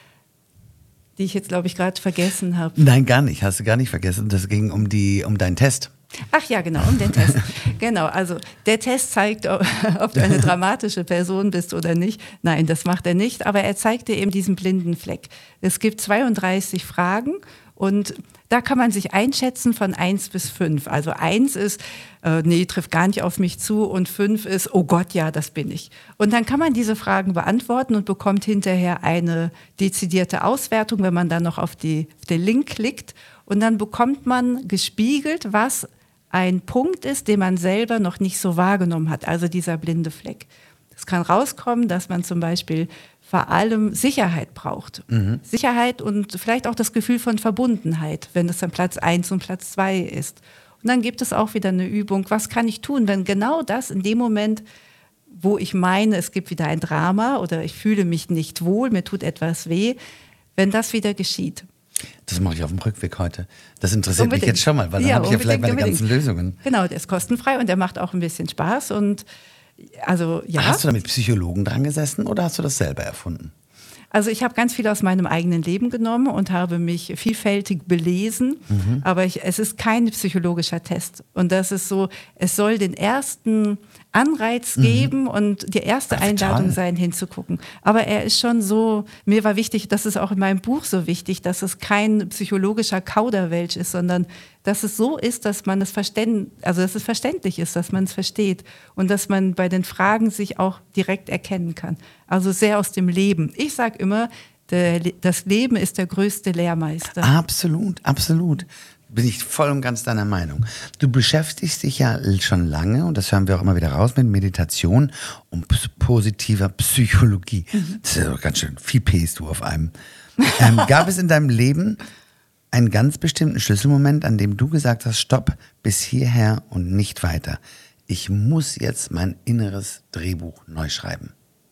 die ich jetzt, glaube ich, gerade vergessen habe. Nein, gar nicht, hast du gar nicht vergessen. Das ging um, die, um deinen Test. Ach ja, genau, um den Test. Genau, also der Test zeigt, ob, ob du eine dramatische Person bist oder nicht. Nein, das macht er nicht, aber er zeigt dir eben diesen blinden Fleck. Es gibt zweiunddreißig Fragen und da kann man sich einschätzen von eins bis fünf. Also eins ist, äh, nee, trifft gar nicht auf mich zu und fünf ist, oh Gott, ja, das bin ich. Und dann kann man diese Fragen beantworten und bekommt hinterher eine dezidierte Auswertung, wenn man dann noch auf, die, auf den Link klickt. Und dann bekommt man gespiegelt, was ein Punkt ist, den man selber noch nicht so wahrgenommen hat, also dieser blinde Fleck. Es kann rauskommen, dass man zum Beispiel vor allem Sicherheit braucht. Mhm. Sicherheit und vielleicht auch das Gefühl von Verbundenheit, wenn es dann Platz eins und Platz zwei ist. Und dann gibt es auch wieder eine Übung, was kann ich tun, wenn genau das in dem Moment, wo ich meine, es gibt wieder ein Drama oder ich fühle mich nicht wohl, mir tut etwas weh, wenn das wieder geschieht. Das mache ich auf dem Rückweg heute. Das interessiert unbedingt. mich jetzt schon mal, weil dann ja, habe ich ja vielleicht meine unbedingt. ganzen Lösungen. Genau, der ist kostenfrei und der macht auch ein bisschen Spaß. Und also, ja. Hast du da mit Psychologen dran gesessen oder hast du das selber erfunden? Also ich habe ganz viel aus meinem eigenen Leben genommen und habe mich vielfältig belesen, mhm. aber ich, es ist kein psychologischer Test. Und das ist so, es soll den ersten Anreiz geben mhm. und die erste Ach, Einladung toll. sein, hinzugucken. Aber er ist schon so, mir war wichtig, das ist auch in meinem Buch so wichtig, dass es kein psychologischer Kauderwelsch ist, sondern dass es so ist, dass man es verständ, also dass es verständlich ist, dass man es versteht und dass man bei den Fragen sich auch direkt erkennen kann. Also sehr aus dem Leben. Ich sage immer, der, das Leben ist der größte Lehrmeister. Absolut, absolut. Bin ich voll und ganz deiner Meinung. Du beschäftigst dich ja schon lange, und das hören wir auch immer wieder raus, mit Meditation und positiver Psychologie. Mhm. Das ist ja ganz schön viel Ps du auf einem. Ähm, gab es in deinem Leben einen ganz bestimmten Schlüsselmoment, an dem du gesagt hast, stopp, bis hierher und nicht weiter. Ich muss jetzt mein inneres Drehbuch neu schreiben.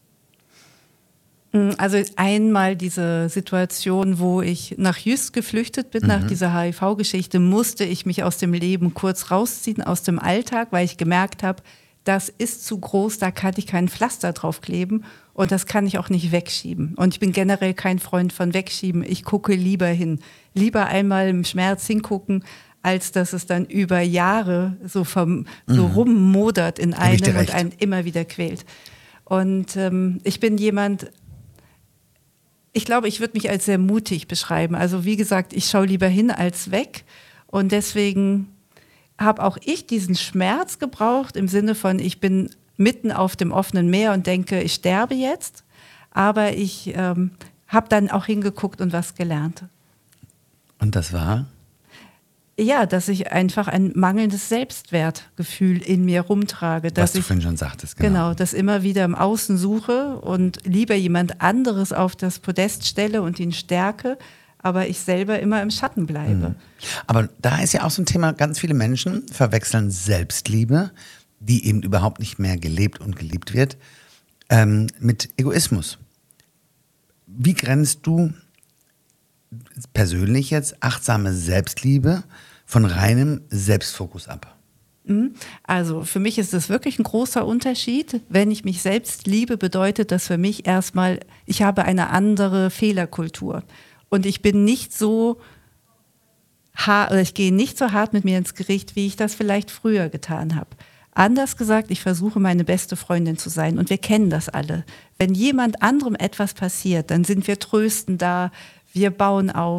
Also einmal diese Situation, wo ich nach Jüst geflüchtet bin, mhm. nach dieser H I V-Geschichte, musste ich mich aus dem Leben kurz rausziehen, aus dem Alltag, weil ich gemerkt habe, das ist zu groß, da kann ich kein Pflaster draufkleben und das kann ich auch nicht wegschieben. Und ich bin generell kein Freund von Wegschieben. Ich gucke lieber hin. Lieber einmal im Schmerz hingucken, als dass es dann über Jahre so, vom, so mhm. rummodert in einem und einen immer wieder quält. Und ähm, ich bin jemand... Ich glaube, ich würde mich als sehr mutig beschreiben. Also wie gesagt, ich schaue lieber hin als weg. Und deswegen habe auch ich diesen Schmerz gebraucht im Sinne von, ich bin mitten auf dem offenen Meer und denke, ich sterbe jetzt. Aber ich ähm, habe dann auch hingeguckt und was gelernt. Und das war? Ja, dass ich einfach ein mangelndes Selbstwertgefühl in mir rumtrage. Dass Was du ich, vorhin schon sagtest, genau. Genau, das immer wieder im Außen suche und lieber jemand anderes auf das Podest stelle und ihn stärke, aber ich selber immer im Schatten bleibe. Mhm. Aber da ist ja auch so ein Thema, ganz viele Menschen verwechseln Selbstliebe, die eben überhaupt nicht mehr gelebt und geliebt wird, ähm, mit Egoismus. Wie grenzt du persönlich jetzt achtsame Selbstliebe von reinem Selbstfokus ab? Also für mich ist das wirklich ein großer Unterschied. Wenn ich mich selbst liebe, bedeutet das für mich erstmal, ich habe eine andere Fehlerkultur. Und ich bin nicht so hart, oder ich gehe nicht so hart mit mir ins Gericht, wie ich das vielleicht früher getan habe. Anders gesagt, ich versuche, meine beste Freundin zu sein. Und wir kennen das alle. Wenn jemand anderem etwas passiert, dann sind wir tröstend da, wir bauen auf.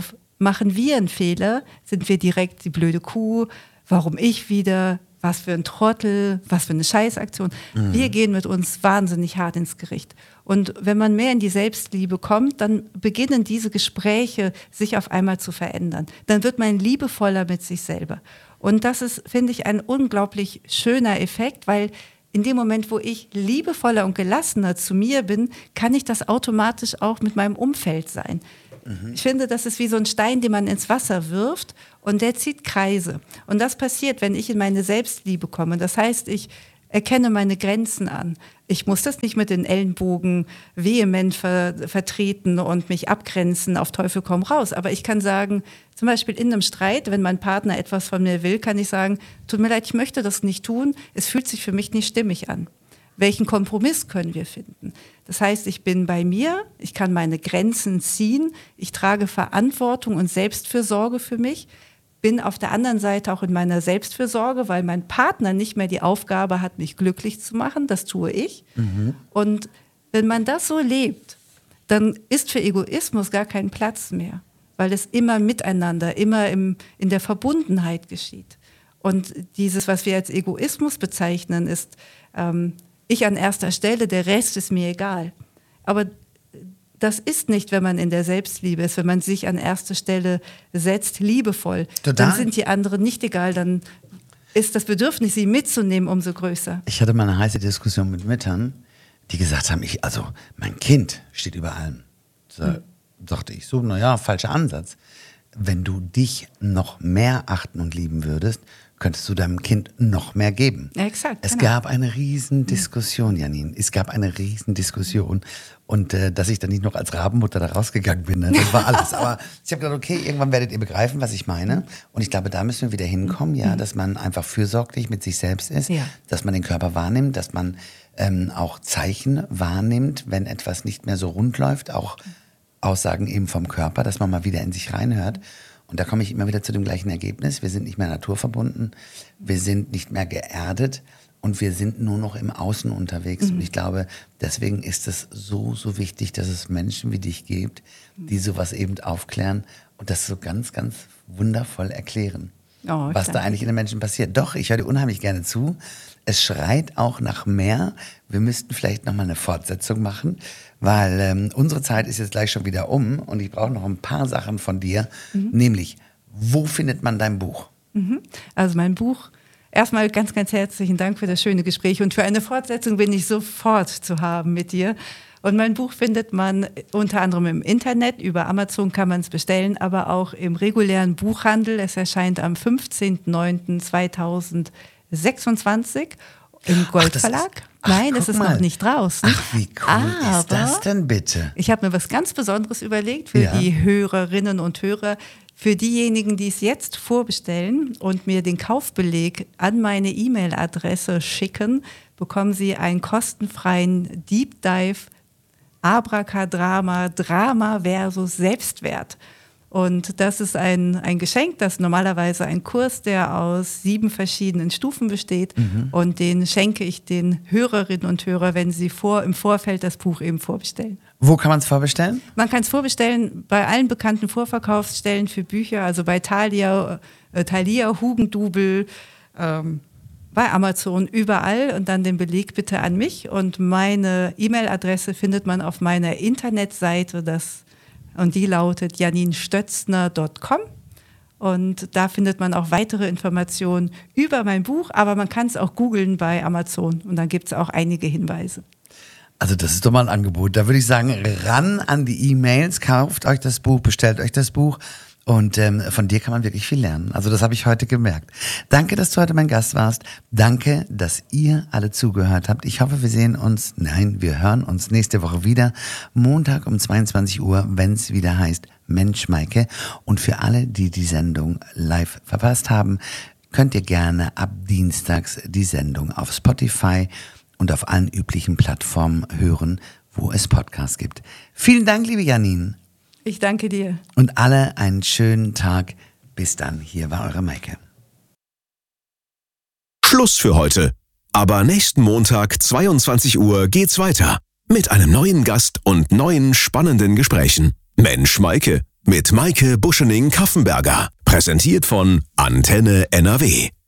machen wir einen Fehler, sind wir direkt die blöde Kuh, warum ich wieder, was für ein Trottel, was für eine Scheißaktion. Mhm. Wir gehen mit uns wahnsinnig hart ins Gericht. Und wenn man mehr in die Selbstliebe kommt, dann beginnen diese Gespräche sich auf einmal zu verändern. Dann wird man liebevoller mit sich selber. Und das ist, finde ich, ein unglaublich schöner Effekt, weil in dem Moment, wo ich liebevoller und gelassener zu mir bin, kann ich das automatisch auch mit meinem Umfeld sein. Mhm. Ich finde, das ist wie so ein Stein, den man ins Wasser wirft und der zieht Kreise. Und das passiert, wenn ich in meine Selbstliebe komme. Das heißt, ich erkenne meine Grenzen an. Ich muss das nicht mit den Ellenbogen vehement ver- vertreten und mich abgrenzen, auf Teufel komm raus. Aber ich kann sagen, zum Beispiel in einem Streit, wenn mein Partner etwas von mir will, kann ich sagen, tut mir leid, ich möchte das nicht tun, es fühlt sich für mich nicht stimmig an. Welchen Kompromiss können wir finden? Das heißt, ich bin bei mir, ich kann meine Grenzen ziehen, ich trage Verantwortung und Selbstfürsorge für mich, bin auf der anderen Seite auch in meiner Selbstfürsorge, weil mein Partner nicht mehr die Aufgabe hat, mich glücklich zu machen, das tue ich. Mhm. Und wenn man das so lebt, dann ist für Egoismus gar kein Platz mehr, weil es immer miteinander, immer im, in der Verbundenheit geschieht. Und dieses, was wir als Egoismus bezeichnen, ist ähm, ich an erster Stelle, der Rest ist mir egal. Aber das ist nicht, wenn man in der Selbstliebe ist, wenn man sich an erste Stelle setzt, liebevoll. Total. Dann sind die anderen nicht egal, dann ist das Bedürfnis, sie mitzunehmen, umso größer. Ich hatte mal eine heiße Diskussion mit Müttern, die gesagt haben, ich, also mein Kind steht über allem. So, hm. Dachte ich so, naja, falscher Ansatz. Wenn du dich noch mehr achten und lieben würdest, könntest du deinem Kind noch mehr geben. Ja, exakt. Es genau. gab eine Riesendiskussion, Janine. Es gab eine Riesendiskussion. Und äh, dass ich dann nicht noch als Rabenmutter da rausgegangen bin, ne? Das war alles. Aber ich habe gedacht, okay, irgendwann werdet ihr begreifen, was ich meine. Und ich glaube, da müssen wir wieder hinkommen, ja, dass man einfach fürsorglich mit sich selbst ist, ja. Dass man den Körper wahrnimmt, dass man ähm, auch Zeichen wahrnimmt, wenn etwas nicht mehr so rund läuft, auch Aussagen eben vom Körper, dass man mal wieder in sich reinhört. Und da komme ich immer wieder zu dem gleichen Ergebnis. Wir sind nicht mehr naturverbunden, wir sind nicht mehr geerdet und wir sind nur noch im Außen unterwegs. Mhm. Und ich glaube, deswegen ist es so, so wichtig, dass es Menschen wie dich gibt, die sowas eben aufklären und das so ganz, ganz wundervoll erklären, oh, was da eigentlich in den Menschen passiert. Doch, ich höre dir unheimlich gerne zu. Es schreit auch nach mehr. Wir müssten vielleicht nochmal eine Fortsetzung machen, weil ähm, unsere Zeit ist jetzt gleich schon wieder um und ich brauche noch ein paar Sachen von dir. Mhm. Nämlich, wo findet man dein Buch? Mhm. Also mein Buch, erstmal ganz, ganz herzlichen Dank für das schöne Gespräch und für eine Fortsetzung bin ich sofort zu haben mit dir. Und mein Buch findet man unter anderem im Internet, über Amazon kann man es bestellen, aber auch im regulären Buchhandel. Es erscheint am fünfzehnten neunten zweitausendsechsundzwanzig im Goldverlag. Ach, Nein, es ist mal. noch nicht draußen. Ach, wie cool aber ist das denn bitte? Ich habe mir was ganz Besonderes überlegt für ja. die Hörerinnen und Hörer. Für diejenigen, die es jetzt vorbestellen und mir den Kaufbeleg an meine E-Mail-Adresse schicken, bekommen Sie einen kostenfreien Deep Dive Abracadabra, Drama versus Selbstwert. Und das ist ein, ein Geschenk, das ist normalerweise ein Kurs, der aus sieben verschiedenen Stufen besteht. Mhm. Und den schenke ich den Hörerinnen und Hörern, wenn sie vor, im Vorfeld das Buch eben vorbestellen. Wo kann man es vorbestellen? Man kann es vorbestellen bei allen bekannten Vorverkaufsstellen für Bücher, also bei Thalia, äh, Thalia, Hugendubel, ähm, bei Amazon, überall und dann den Beleg bitte an mich und meine E-Mail-Adresse findet man auf meiner Internetseite, das, und die lautet janinenstötzner punkt com und da findet man auch weitere Informationen über mein Buch, aber man kann es auch googeln bei Amazon und dann gibt es auch einige Hinweise. Also das ist doch mal ein Angebot, da würde ich sagen, ran an die E-Mails, kauft euch das Buch, bestellt euch das Buch. Und ähm, von dir kann man wirklich viel lernen. Also das habe ich heute gemerkt. Danke, dass du heute mein Gast warst. Danke, dass ihr alle zugehört habt. Ich hoffe, wir sehen uns, nein, wir hören uns nächste Woche wieder. Montag um zweiundzwanzig Uhr, wenn es wieder heißt Mensch, Maike. Und für alle, die die Sendung live verpasst haben, könnt ihr gerne ab Dienstags die Sendung auf Spotify und auf allen üblichen Plattformen hören, wo es Podcasts gibt. Vielen Dank, liebe Janine. Ich danke dir. Und alle einen schönen Tag. Bis dann. Hier war eure Maike. Schluss für heute. Aber nächsten Montag, zweiundzwanzig Uhr, geht's weiter. Mit einem neuen Gast und neuen spannenden Gesprächen. Mensch, Maike. mit Maike Buschening-Kaffenberger. Präsentiert von Antenne N R W.